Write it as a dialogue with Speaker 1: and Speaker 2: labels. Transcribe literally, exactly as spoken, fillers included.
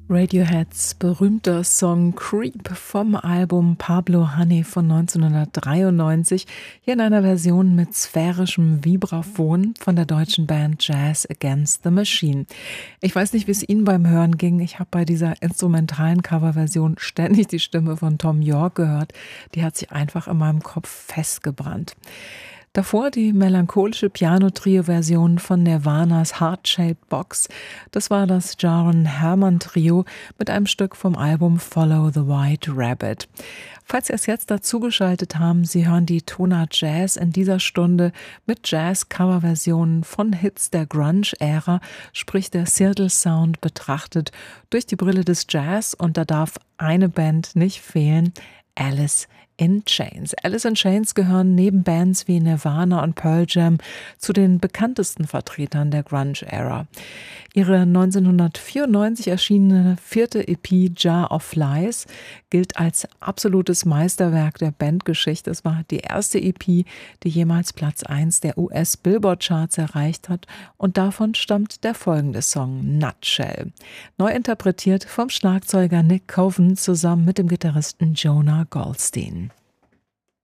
Speaker 1: Radioheads berühmter Song Creep vom Album Pablo Honey von neunzehnhundertdreiundneunzig, hier in einer Version mit sphärischem Vibraphon von der deutschen Band Jazz Against the Machine. Ich weiß nicht, wie es Ihnen beim Hören ging. Ich habe bei dieser instrumentalen Coverversion ständig die Stimme von Thom Yorke gehört. Die hat sich einfach in meinem Kopf festgebrannt. Davor die melancholische Piano-Trio-Version von Nirvanas Heart-Shaped Box. Das war das Jaron Herman Trio mit einem Stück vom Album Follow the White Rabbit. Falls Sie es jetzt dazugeschaltet haben, Sie hören die Tonart Jazz in dieser Stunde mit Jazz-Cover-Versionen von Hits der Grunge-Ära, sprich der Seattle-Sound betrachtet durch die Brille des Jazz, und da darf eine Band nicht fehlen: Alice in Chains. Alice in Chains gehören neben Bands wie Nirvana und Pearl Jam zu den bekanntesten Vertretern der Grunge-Ära. Ihre neunzehnhundertvierundneunzig erschienene vierte E P Jar of Lies gilt als absolutes Meisterwerk der Bandgeschichte. Es war die erste E P, die jemals Platz eins der U S-Billboard-Charts erreicht hat, und davon stammt der folgende Song Nutshell. Neu interpretiert vom Schlagzeuger Nick Coven zusammen mit dem Gitarristen Jonah Goldstein.